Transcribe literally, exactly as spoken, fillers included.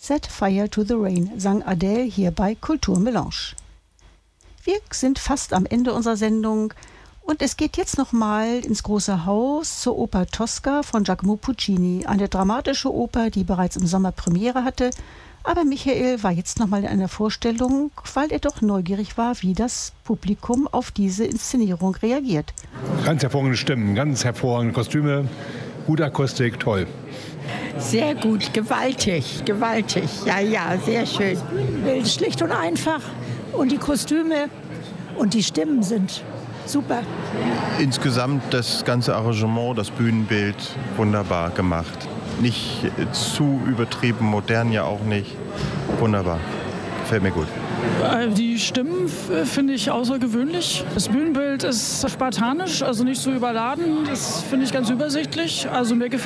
Set Fire to the Rain sang Adele hier bei Kulturmelange. Wir sind fast am Ende unserer Sendung und es geht jetzt nochmal ins Große Haus zur Oper Tosca von Giacomo Puccini, eine dramatische Oper, die bereits im Sommer Premiere hatte. Aber Michael war jetzt nochmal in einer Vorstellung, weil er doch neugierig war, wie das Publikum auf diese Inszenierung reagiert. Ganz hervorragende Stimmen, ganz hervorragende Kostüme, gute Akustik, toll. Sehr gut, gewaltig, gewaltig. Ja, ja, sehr schön. Bild schlicht und einfach und die Kostüme und die Stimmen sind super. Insgesamt das ganze Arrangement, das Bühnenbild wunderbar gemacht. Nicht zu übertrieben, modern ja auch nicht. Wunderbar, gefällt mir gut. Die Stimmen finde ich außergewöhnlich. Das Bühnenbild ist spartanisch, also nicht so überladen. Das finde ich ganz übersichtlich. Also mir gefällt